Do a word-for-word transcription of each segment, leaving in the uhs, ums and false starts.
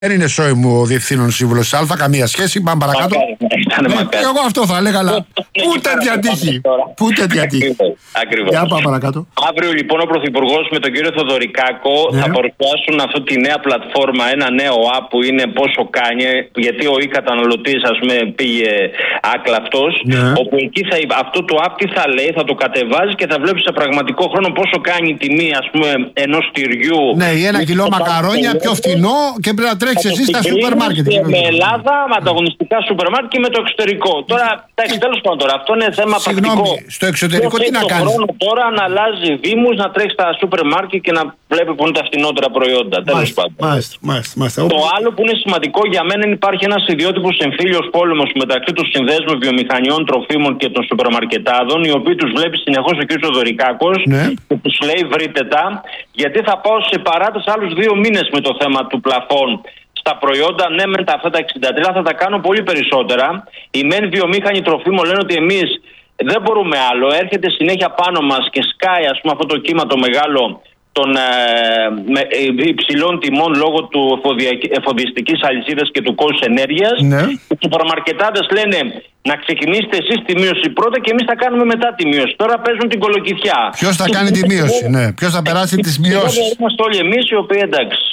Δεν είναι σόι μου ο διευθύνων σύμβουλος της Α, καμία σχέση. Πάμε παρακάτω. Ε, εγώ αυτό θα έλεγα, αλλά πού τέτοια τύχη. Πού τέτοια τύχη. Ακριβώς. Για πάμε παρακάτω. Αύριο λοιπόν ο Πρωθυπουργός με τον κύριο Θοδωρικάκο ναι. θα παρουσιάσουν αυτή τη νέα πλατφόρμα, ένα νέο app που είναι πόσο κάνει, γιατί ο e-καταναλωτής ας πούμε πήγε άκλαυτος, ναι. όπου εκεί θα, αυτό το app τι θα λέει, θα το κατεβάζει και θα βλέπεις σε πραγματικό χρόνο πόσο κάνει η τιμή ας πούμε ενός τυριού. Ναι, ή ένα κιλό μακαρόνια πιο φθηνό και πρέπει να τρέξεις εσύ στα σούπερ μάρκετ. Με Ελλάδα, με ανταγωνιστικά σούπερ μάρκετ και με το εξωτερικό. Τώρα, εντάξει, τέλος πάντων τώρα, αυτό είναι θέμα Συγγνώμη, πρακτικό. στο εξωτερικό τι να κάνεις. Χρόνο τώρα να αλλάζει δήμους, να τρέχει στα σούπερ μάρκετ και να βλέπει που είναι τα φθηνότερα προϊόντα. Τέλος πάντων. Μάλιστα, μάλιστα, μάλιστα. Το άλλο που είναι σημαντικό για μένα είναι υπάρχει ένας ιδιότυπος εμφύλιος πόλεμος μεταξύ των συνδέσμων βιομηχανιών τροφίμων και των σούπερ μαρκετάδων, οι οποίοι τους βλέπει συνεχώς ο κ. Θοδωρικάκος ναι. και τους λέει βρείτε τα, γιατί θα πάω σε παράταση άλλους δύο μήνες με το θέμα του πλαφών. Στα προϊόντα, ναι, με τα αυτά τα εξήντα τρία θα τα κάνω πολύ περισσότερα. Οι μεν βιομήχανοι τροφίμων λένε ότι εμείς δεν μπορούμε άλλο. Έρχεται συνέχεια πάνω μας και σκάει ας πούμε αυτό το κύμα το μεγάλο των ε, με, ε, υψηλών τιμών λόγω του εφοδιαστικής αλυσίδας και του κόστους ενέργειας. Ναι. Οι σουπερμαρκετάδες λένε να ξεκινήσετε εσείς τη μείωση πρώτα και εμείς θα κάνουμε μετά τη μείωση. Τώρα παίζουν την κολοκυθιά. Ποιος θα κάνει τη μείωση, ναι. Ποιος θα περάσει τις μειώσεις. Είμαστε όλοι εμείς οι οποίοι εντάξει.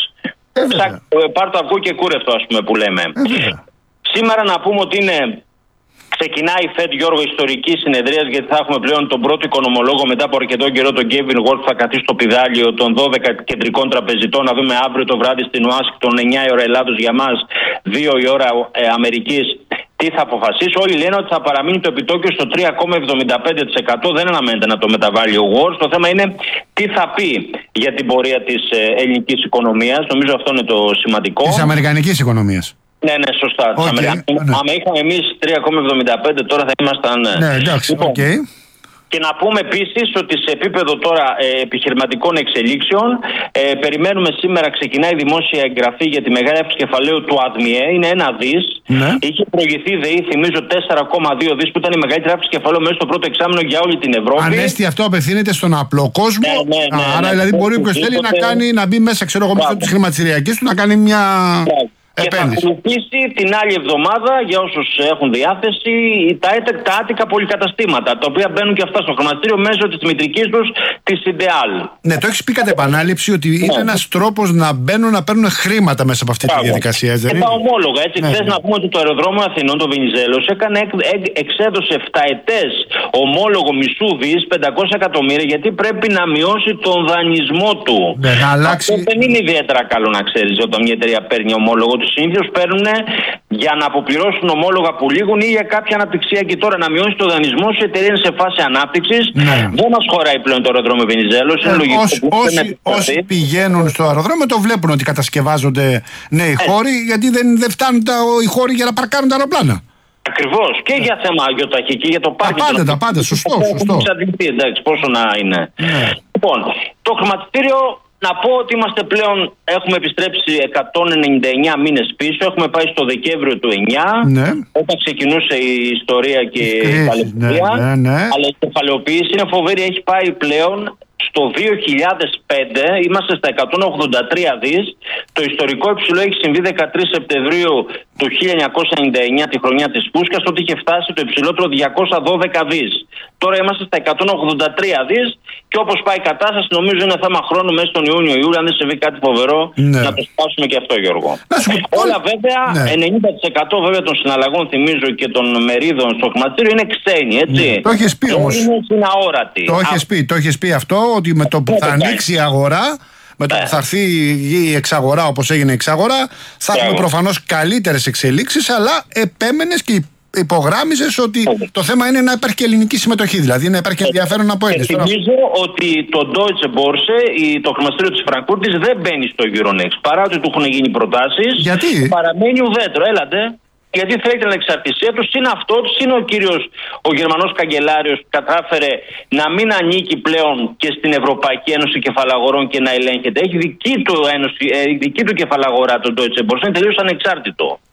Πάρ' το αυγό και κούρευτο ας πούμε που λέμε. Ε, Σήμερα να πούμε ότι είναι ξεκινάει η ΦΕΔ, Γιώργο, ιστορική συνεδρία, γιατί θα έχουμε πλέον τον πρώτο οικονομολόγο μετά από αρκετό καιρό, τον Κέβιν Γουόλφ, θα καθίσει στο πηδάλιο των δώδεκα κεντρικών τραπεζιτών. Να δούμε αύριο το βράδυ στην Ουάσιγκτον, εννιά η ώρα Ελλάδος για μας, δύο η ώρα ε, Αμερικής, τι θα αποφασίσει. Όλοι λένε ότι θα παραμείνει το επιτόκιο στο τρία κόμμα εβδομήντα πέντε τοις εκατό. Δεν αναμένεται να το μεταβάλει ο Γουόλφ. Το θέμα είναι τι θα πει για την πορεία της ε, ελληνικής οικονομίας. Νομίζω αυτό είναι το σημαντικό. Της αμερικανικής οικονομίας. Ναι, ναι, σωστά. Okay, ναι. Αν είχαμε εμείς τρία κόμμα εβδομήντα πέντε, τώρα θα ήμασταν. Ναι, εντάξει, λοιπόν, okay. Και να πούμε επίσης ότι σε επίπεδο τώρα ε, επιχειρηματικών εξελίξεων, ε, περιμένουμε σήμερα, ξεκινάει η δημόσια εγγραφή για τη μεγάλη αύξηση κεφαλαίου του ΑΔΜΙΕ, είναι ένα δις. Ναι. Είχε προηγηθεί ΔΕΗ, θυμίζω, τέσσερα κόμμα δύο δις που ήταν η μεγαλύτερη αύξηση κεφαλαίου μέσα στο πρώτο εξάμηνο για όλη την Ευρώπη. Ανέστη, αυτό απευθύνεται στον απλό κόσμο. Ναι, ναι, ναι, άρα ναι, δηλαδή ναι, μπορεί όποιος ναι, θέλει ναι, να, κάνει, να μπει μέσα, ξέρω εγώ, μέσω της χρηματιστηριακής του να κάνει μια. Ναι. Και θα ακολουθήσει την άλλη εβδομάδα, για όσους έχουν διάθεση, τα, τα άτικα πολυκαταστήματα, τα οποία μπαίνουν και αυτά στο χρηματιστήριο μέσω της μητρικής τους, της Ιντεάλ. Ναι, το έχεις πει κατ' επανάληψη ότι είναι ναι. ένας τρόπος να μπαίνουν, να παίρνουν χρήματα μέσα από αυτή τη διαδικασία. Και τα ομόλογα, έτσι. Ναι. Χθες να πούμε ότι το αεροδρόμιο Αθηνών, το Βενιζέλος, έκανε, εξέδωσε εφταετές ομόλογο μισού δις, πεντακόσια εκατομμύρια, γιατί πρέπει να μειώσει τον δανεισμό του. Ναι, να αλλάξει. Αυτό δεν είναι ιδιαίτερα καλό να ξέρεις όταν μια εταιρεία παίρνει ομόλογο του. Συνήθως παίρνουν για να αποπληρώσουν ομόλογα που λήγουν ή για κάποια αναπτυξιακή. Τώρα να μειώσει το δανεισμό σου, η εταιρεία είναι σε φάση ανάπτυξης. Ναι. Δεν μας χωράει πλέον το αεροδρόμιο Βενιζέλος. Ε, όσοι, όσοι, όσοι πηγαίνουν στο αεροδρόμιο το βλέπουν ότι κατασκευάζονται νέοι ε. χώροι, γιατί δεν, δεν φτάνουν τα, οι χώροι για να παρκάρουν τα αεροπλάνα. Ακριβώς. Και ε. για θέμα αγιοταχή και για το πάρκινγκ. Τα πάντα, τα πάντα. Σωστό. σωστό. Εντάξει, πόσο να είναι. Ναι. Λοιπόν, το χρηματιστήριο. Να πω ότι είμαστε πλέον, έχουμε επιστρέψει εκατόν ενενήντα εννιά μήνες πίσω, έχουμε πάει στο Δεκέμβριο του εννιά, ναι. όταν ξεκινούσε η ιστορία και η παλαιστινία, ναι, ναι, ναι. αλλά η κεφαλαιοποίηση είναι φοβερή, έχει πάει πλέον στο δύο χιλιάδες πέντε, είμαστε στα εκατόν ογδόντα τρία δις, το ιστορικό υψηλό έχει συμβεί δεκατρείς Σεπτεμβρίου του χίλια εννιακόσια ενενήντα εννιά, τη χρονιά της Πούσκας, τότε είχε φτάσει το υψηλότερο διακόσια δώδεκα δις. Τώρα είμαστε στα εκατόν ογδόντα τρία δις και όπως πάει η κατάσταση, νομίζω είναι θέμα χρόνου μέσα στον Ιούνιο-Ιούλιο, αν δεν συμβεί κάτι φοβερό, ναι. να το σπάσουμε και αυτό, Γιώργο. Σου... Όλα βέβαια, ναι. ενενήντα τοις εκατό βέβαια των συναλλαγών, θυμίζω, και των μερίδων στο χρηματιστήριο είναι ξένοι, έτσι. Ναι. Το έχεις πει όμως. Είναι αόρατοι. Το έχεις πει, το έχεις πει αυτό, ότι με το που θα ανοίξει η αγορά, με το που θα έρθει η εξαγορά όπως έγινε η εξαγορά, θα έχουμε προφανώς καλύτερες εξελίξεις, αλλά επέμενες και υπογράμμισες ότι το θέμα είναι να υπάρχει και ελληνική συμμετοχή, δηλαδή να υπάρχει ενδιαφέρον από Έλληνες. Θυμίζω ότι το Deutsche Börse, το χρηματιστήριο της Φραγκφούρτης, δεν μπαίνει στο Euronext, παρά ότι του έχουν γίνει προτάσεις. Γιατί? Παραμένει ουδέτερο, έλατε. Γιατί θέλει την εξαρτησία του, είναι αυτό, είναι ο κύριος, ο Γερμανός καγκελάριος που κατάφερε να μην ανήκει πλέον και στην Ευρωπαϊκή Ένωση Κεφαλαγορών και να ελέγχεται. Έχει δική του, ένωση, δική του κεφαλαγορά το Deutsche Börse, είναι τελείως ανεξάρτητο.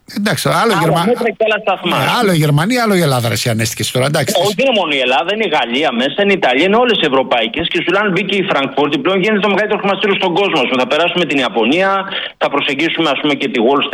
Εντάξει, άλλο, Άρα, Γερμα... μέτρα και άλλα σταθμά. ε, άλλο η Γερμανία, άλλο η Ελλάδα, εσύ ανέστηκες τώρα. Εντάξει. Όχι, δεν είναι μόνο η Ελλάδα, είναι η Γαλλία μέσα, είναι η Ιταλία, είναι όλες οι ευρωπαϊκές. Και σου λένε μπήκε η Φραγκφούρτη, πλέον γίνεται το μεγαλύτερο χρηματιστήριο στον κόσμο. Θα περάσουμε την Ιαπωνία, θα προσεγγίσουμε ας πούμε και τη Wall Street.